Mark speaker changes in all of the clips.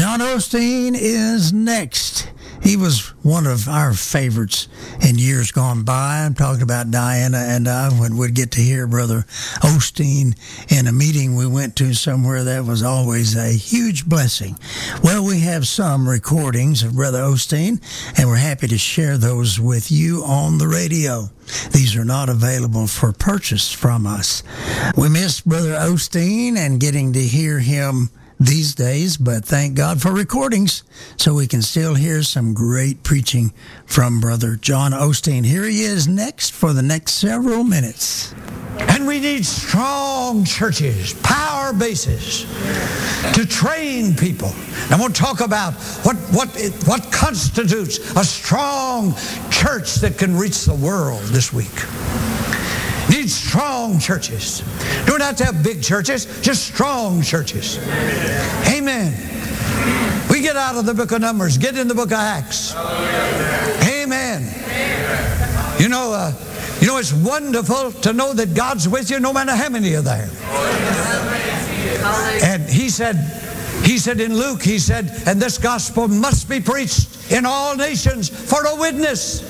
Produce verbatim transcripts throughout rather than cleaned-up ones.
Speaker 1: John Osteen is next. He was one of our favorites in years gone by. I'm talking about Diana and I when we'd get to hear Brother Osteen in a meeting we went to somewhere. That was always a huge blessing. Well, we have some recordings of Brother Osteen, and we're happy to share those with you on the radio. These are not available for purchase from us. We missed Brother Osteen and getting to hear him these days, but thank God for recordings so we can still hear some great preaching from Brother John Osteen. Here he is next for the next several minutes.
Speaker 2: And we need strong churches, power bases to train people. And I'm going to talk about what, what, what constitutes a strong church that can reach the world this week. Need strong churches. Don't have to have big churches, just strong churches. Amen. We get out of the book of Numbers, get in the book of Acts. Amen. You know, uh, you know, it's wonderful to know that God's with you no matter how many are there. And he said, he said in Luke, he said, and this gospel must be preached in all nations for a witness.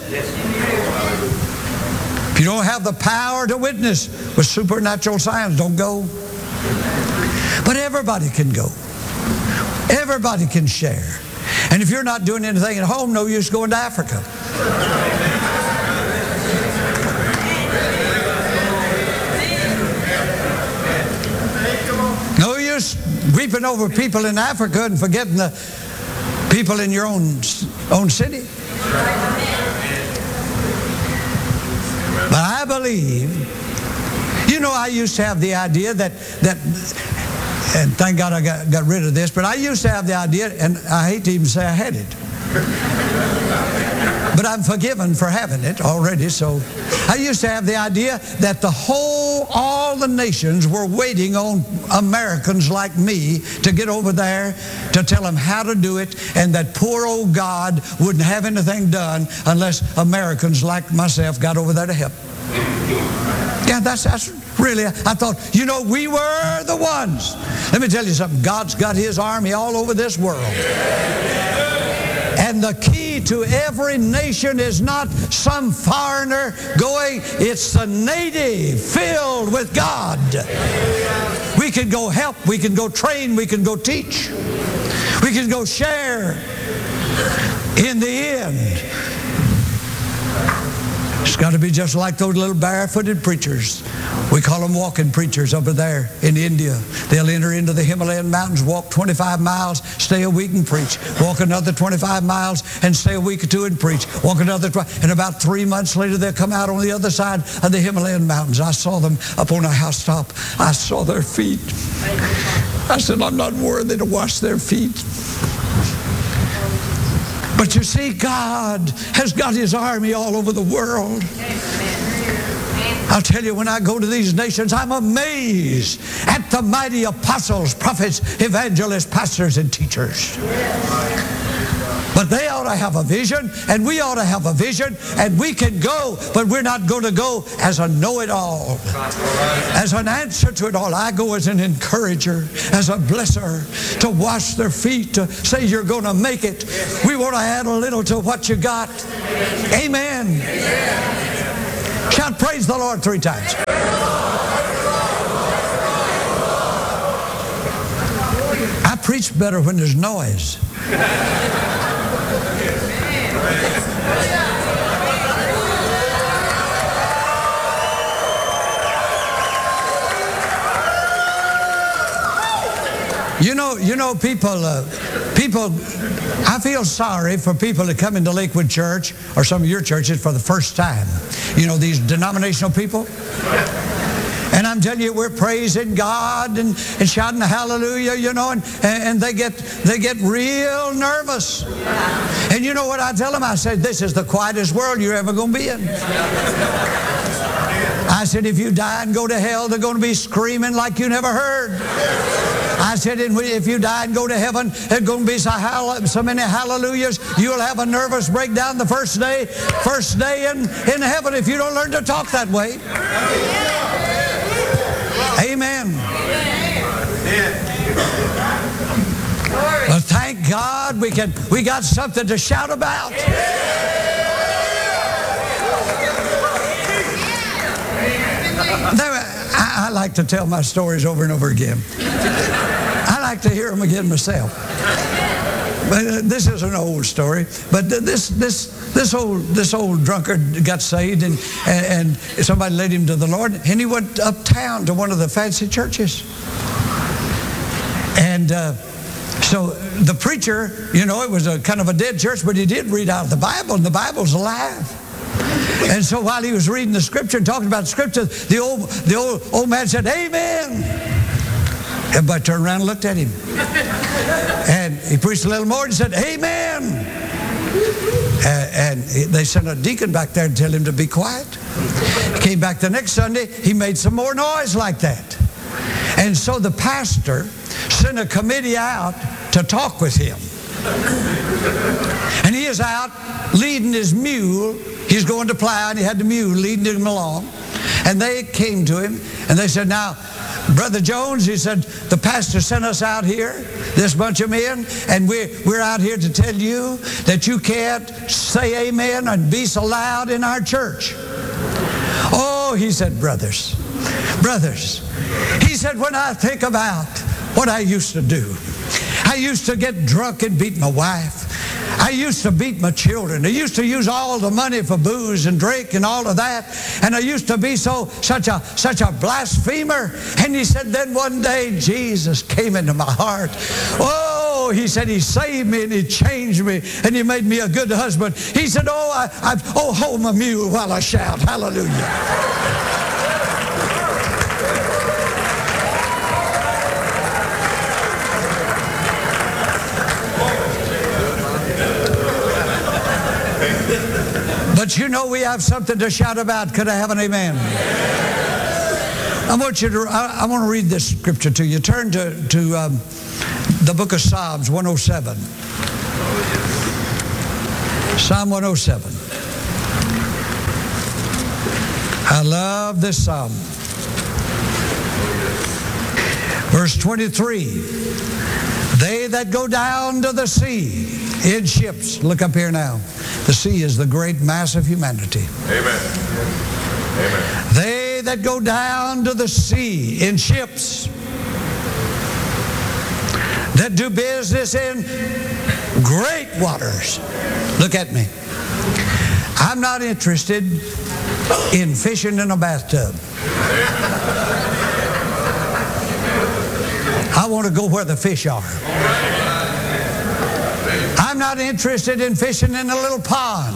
Speaker 2: If you don't have the power to witness with supernatural signs, don't go. But everybody can go. Everybody can share. And if you're not doing anything at home, no use going to Africa. No use weeping over people in Africa and forgetting the people in your own, own city. But I believe, you know, I used to have the idea that, that and thank God I got, got rid of this, but I used to have the idea, and I hate to even say I had it, but I'm forgiven for having it already, so I used to have the idea that the whole, all the nations were waiting on Americans like me to get over there to tell them how to do it, and that poor old God wouldn't have anything done unless Americans like myself got over there to help. Yeah, that's, that's really, I thought, you know, we were the ones. Let me tell you something. God's got His army all over this world. And the key to every nation is not some foreigner going, it's the native filled with God. We can go help, we can go train, we can go teach, we can go share. In the end, it's got to be just like those little barefooted preachers. We call them walking preachers over there in India. They'll enter into the Himalayan mountains, walk twenty-five miles, stay a week and preach. Walk another twenty-five miles and stay a week or two and preach. Walk another, and about three months later they'll come out on the other side of the Himalayan mountains. I saw them up on a housetop. I saw their feet. I said, I'm not worthy to wash their feet. But you see, God has got His army all over the world. I'll tell you, when I go to these nations, I'm amazed at the mighty apostles, prophets, evangelists, pastors, and teachers. But they ought to have a vision, and we ought to have a vision, and we can go, but we're not going to go as a know-it-all, as an answer to it all. I go as an encourager, as a blesser, to wash their feet, to say you're going to make it. We want to add a little to what you got. Amen. Shout praise the Lord three times. I preach better when there's noise. You know, you know, people, uh, people, I feel sorry for people that come into Lakewood Church or some of your churches for the first time. You know, these denominational people. And I'm telling you, we're praising God and, and shouting hallelujah, you know, and, and they get they get real nervous. And you know what I tell them? I said, this is the quietest world you're ever going to be in. I said, if you die and go to hell, they're going to be screaming like you never heard. I said, if you die and go to heaven, there's going to be so, so many hallelujahs, you'll have a nervous breakdown the first day, first day in, in heaven if you don't learn to talk that way. Amen. Well, thank God, we can we got something to shout about. There, I, I like to tell my stories over and over again. I like to hear them again myself. But uh, this is an old story. But th- this this this old this old drunkard got saved, and, and and somebody led him to the Lord, and he went uptown to one of the fancy churches. And uh, so the preacher, you know, it was a kind of a dead church, but he did read out of the Bible, and the Bible's alive. And so while he was reading the scripture and talking about the scripture, the old the old old man said, "Amen." Everybody turned around and looked at him. And he preached a little more and said, "Amen." And, and they sent a deacon back there to tell him to be quiet. He came back the next Sunday, he made some more noise like that. And so the pastor sent a committee out to talk with him. And he is out leading his mule. He's going to plow, and he had the mule leading him along. And they came to him, and they said, "Now, Brother Jones," he said, "the pastor sent us out here, this bunch of men, and we're, we're out here to tell you that you can't say amen and be so loud in our church." Oh, he said, brothers, brothers. He said, when I think about what I used to do, I used to get drunk and beat my wife. I used to beat my children. I used to use all the money for booze and drink and all of that. And I used to be so such a such a blasphemer. And he said, then one day Jesus came into my heart. Oh, he said, he saved me and he changed me and he made me a good husband. He said, oh, I, I oh, hold my mule while I shout. Hallelujah. But you know we have something to shout about. Could I have an amen? I want you to. I, I want to read this scripture to you. Turn to to um, the book of Psalms one oh seven. Psalm one oh seven. I love this psalm. Verse twenty-three. They that go down to the sea in ships. Look up here now. The sea is the great mass of humanity.
Speaker 3: Amen. Amen.
Speaker 2: They that go down to the sea in ships, that do business in great waters. Look at me. I'm not interested in fishing in a bathtub. I want to go where the fish are. I'm not interested in fishing in a little pond.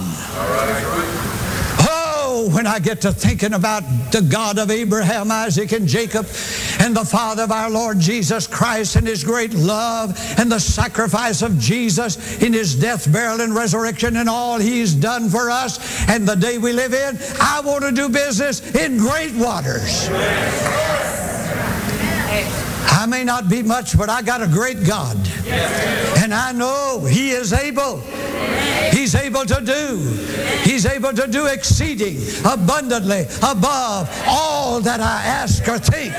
Speaker 2: Oh, when I get to thinking about the God of Abraham, Isaac, and Jacob, and the Father of our Lord Jesus Christ, and His great love, and the sacrifice of Jesus in His death, burial, and resurrection, and all He's done for us, and the day we live in, I want to do business in great waters. I may not be much, but I got a great God. And I know He is able. He's able to do. He's able to do exceeding, abundantly, above all that I ask or think.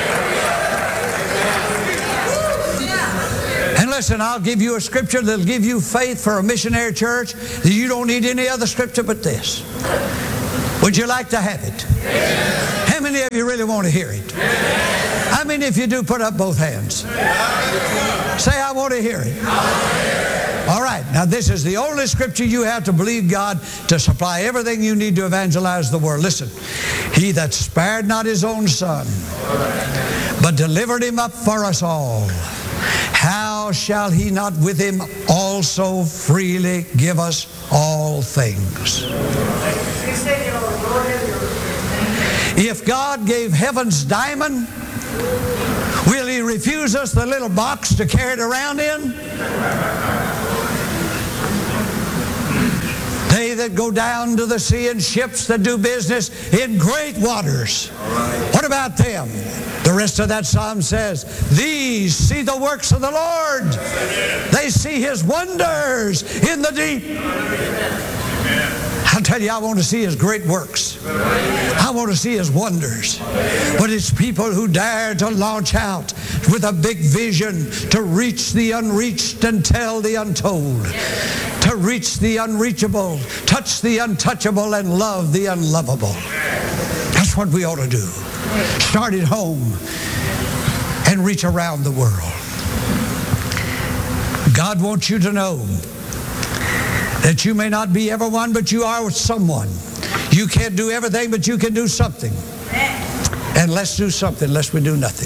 Speaker 2: And listen, I'll give you a scripture that'll give you faith for a missionary church. You don't need any other scripture but this. Would you like to have it? How many of you really want to hear it? How many if you do, put up both hands? Say, I want to hear it. All right, now this is the only scripture you have to believe God to supply everything you need to evangelize the world. Listen, He that spared not His own Son, but delivered Him up for us all, how shall He not with Him also freely give us all things? If God gave heaven's diamond, will He refuse us the little box to carry it around in? They that go down to the sea in ships that do business in great waters. What about them? The rest of that psalm says, these see the works of the Lord. They see His wonders in the deep. I'll tell you, I want to see His great works. I want to see His wonders. But it's people who dare to launch out with a big vision to reach the unreached and tell the untold. To reach the unreachable, touch the untouchable, and love the unlovable. That's what we ought to do. Start at home and reach around the world. God wants you to know that you may not be everyone, but you are someone. You can't do everything, but you can do something. And let's do something, lest we do nothing.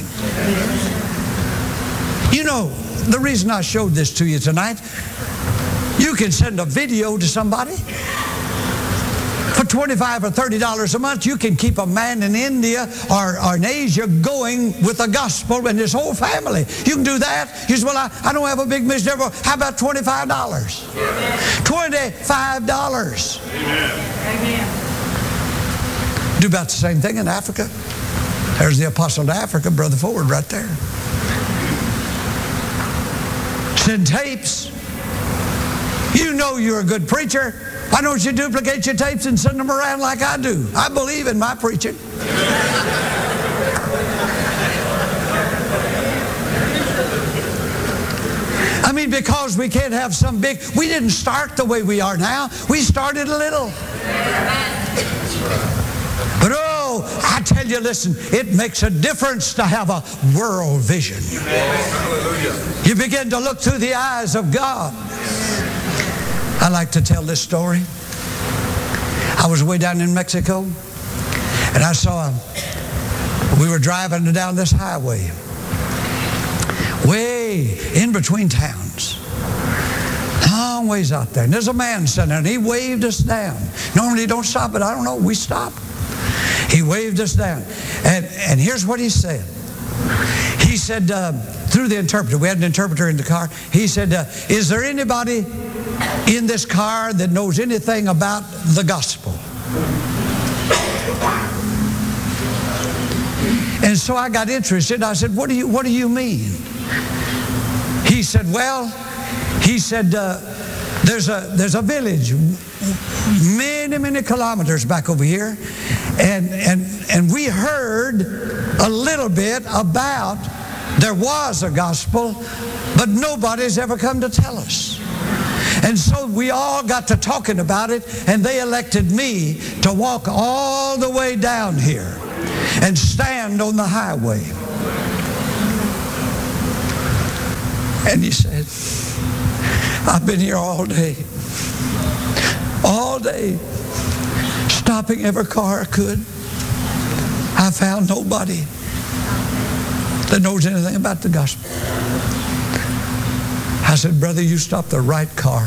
Speaker 2: You know, the reason I showed this to you tonight, you can send a video to somebody. For twenty-five or thirty dollars a month, you can keep a man in India or, or in Asia going with the gospel and his whole family. You can do that. You say, well, I, I don't have a big mission. How about twenty-five dollars? twenty-five dollars. Amen. Do about the same thing in Africa. There's the apostle to Africa, Brother Ford, right there. Send tapes. You know you're a good preacher. Why don't you duplicate your tapes and send them around like I do? I believe in my preaching. I mean, because we can't have some big... We didn't start the way we are now. We started a little. But oh, I tell you, listen, it makes a difference to have a world vision. You begin to look through the eyes of God. I like to tell this story. I was way down in Mexico, and I saw, we were driving down this highway, way in between towns, long ways out there. And there's a man sitting there, and he waved us down. Normally you don't stop, but I don't know, we stopped. He waved us down. And, and here's what he said. He said, uh, through the interpreter, we had an interpreter in the car, he said, uh, is there anybody in this car that knows anything about the gospel? And so I got interested. I said, what do you, what do you mean? He said, well, he said, uh, there's a, there's a village many, many kilometers back over here, and, and, and we heard a little bit about there was a gospel, but nobody's ever come to tell us. And so we all got to talking about it, and they elected me to walk all the way down here and stand on the highway. And he said, I've been here all day, all day, stopping every car I could. I found nobody that knows anything about the gospel. I said, brother, you stopped the right car.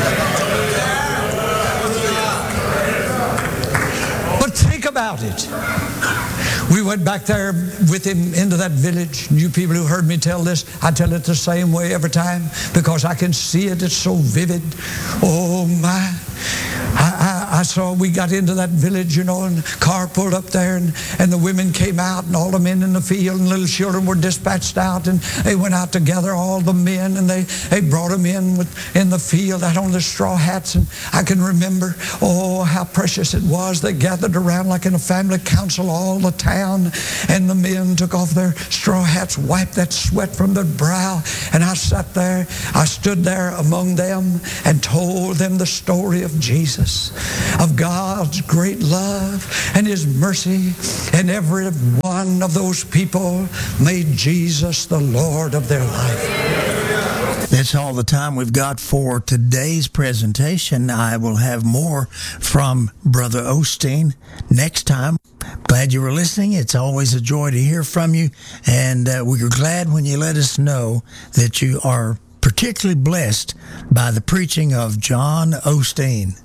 Speaker 2: But think about it. We went back there with him into that village. You people who heard me tell this, I tell it the same way every time because I can see it. It's so vivid. Oh, my. I, I, I saw we got into that village, you know, and the car pulled up there, and, and the women came out, and all the men in the field, and little children were dispatched out, and they went out together, all the men, and they, they brought them in with, in the field out on the straw hats, and I can remember, oh, how precious it was. They gathered around like in a family council, all the town, and the men took off their straw hats, wiped that sweat from their brow, and I sat there, I stood there among them and told them the story of Jesus, of God's great love and His mercy, and every one of those people made Jesus the Lord of their life.
Speaker 1: That's all the time we've got for today's presentation. I will have more from Brother Osteen next time. Glad you were listening. It's always a joy to hear from you, and uh, we're glad when you let us know that you are particularly blessed by the preaching of John Osteen.